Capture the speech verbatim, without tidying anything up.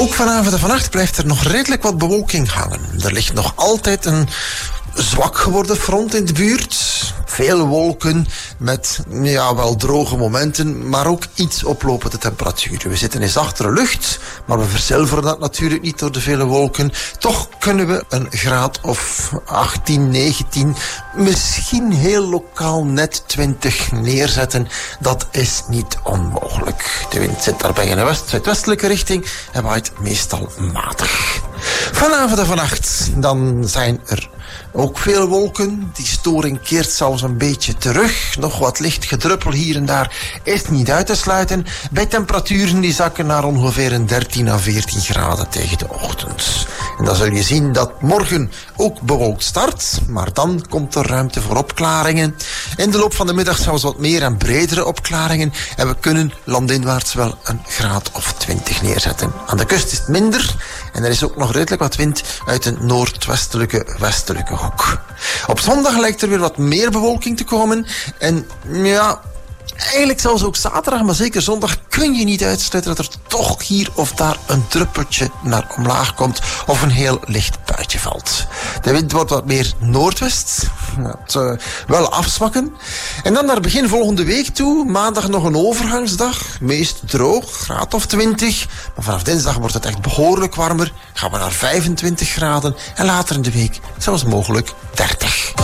Ook vanavond en vannacht blijft er nog redelijk wat bewolking hangen. Er ligt nog altijd een zwak geworden front in de buurt. Veel wolken met ja, wel droge momenten, maar ook iets oplopende temperaturen. We zitten in zachtere lucht, maar we verzilveren dat natuurlijk niet door de vele wolken. Toch kunnen we een graad of achttien, negentien, misschien heel lokaal net twintig neerzetten. Dat is niet onmogelijk. De wind zit daarbij in een west- zuidwestelijke richting en waait meestal matig. Vanavond en vannacht dan zijn er ook veel wolken. Die storing keert zelfs een beetje terug. Nog wat licht gedruppel hier en daar is niet uit te sluiten. Bij temperaturen die zakken naar ongeveer een dertien à veertien graden tegen de ochtend. En dan zul je zien dat morgen ook bewolkt start. Maar dan komt er ruimte voor opklaringen. In de loop van de middag zelfs wat meer en bredere opklaringen. En we kunnen landinwaarts wel een graad of twintig neerzetten. Aan de kust is het minder. En er is ook nog redelijk wat wind uit een noordwestelijke, westelijke hoek. Op zondag lijkt er weer wat meer bewolking te komen. En ja, eigenlijk zelfs ook zaterdag, maar zeker zondag kun je niet uitsluiten dat er toch hier of daar een druppeltje naar omlaag komt of een heel licht buitje valt. De wind wordt wat meer noordwest. Het uh, wel afzwakken. En dan naar begin volgende week toe, maandag nog een overgangsdag. Meest droog, graad of twintig. Maar vanaf dinsdag wordt het echt behoorlijk warmer. Gaan we naar vijfentwintig graden en later in de week zelfs mogelijk dertig.